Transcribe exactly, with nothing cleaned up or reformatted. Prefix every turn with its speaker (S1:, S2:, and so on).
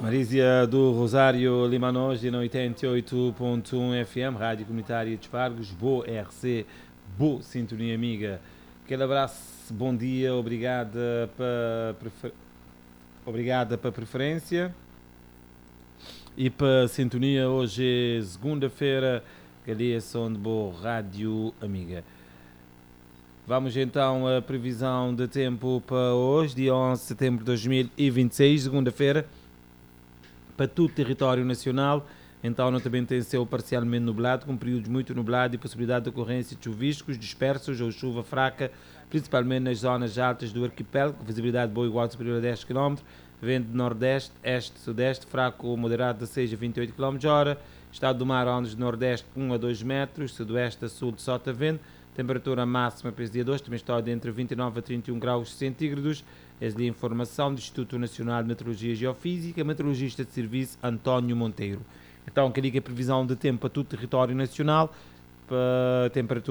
S1: Marísia do Rosário Limanos, na oitenta e oito ponto um F M, Rádio Comunitária de Espargos, boa R C, boa Sintonia Amiga. Aquele abraço, bom dia, obrigada para prefer... obrigada pela preferência e para sintonia. Hoje é segunda-feira, que som de boa Rádio Amiga. Vamos então à previsão de tempo para hoje, dia onze de setembro de dois mil e vinte e seis, segunda-feira, para todo o território nacional. Então, não também tem céu parcialmente nublado, com períodos muito nublados e possibilidade de ocorrência de chuviscos dispersos ou chuva fraca, principalmente nas zonas altas do arquipélago, visibilidade boa igual superior a dez quilômetros, vento de nordeste, este, sudeste, fraco ou moderado de seis a vinte e oito quilômetros por hora, estado do mar, ondas de nordeste um a dois metros, sudoeste a sul de sota vento, temperatura máxima para esse dia dois, também está entre vinte e nove a trinta e um graus centígrados. Essa é a informação do Instituto Nacional de Meteorologia e Geofísica, meteorologista de serviço António Monteiro. Então, que liga a previsão de tempo para todo o território nacional, para temperatura